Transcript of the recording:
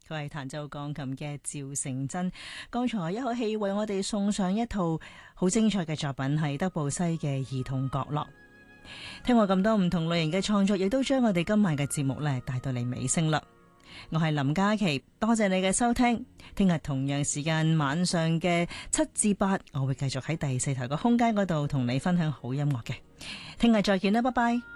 佢係彈奏鋼琴嘅趙成真。剛才一口氣為我哋送上一套好精彩嘅作品，係德布西嘅兒童角落。聽過咁多唔同類型嘅創作，亦都將我哋今晚嘅節目呢帶到嚟尾聲啦。我係林嘉琪，多謝你嘅收聽。聽日同樣時間晚上嘅7至8，我會繼續喺第4台嘅空間嗰度同你分享好音樂嘅。聽日再見啦，拜拜。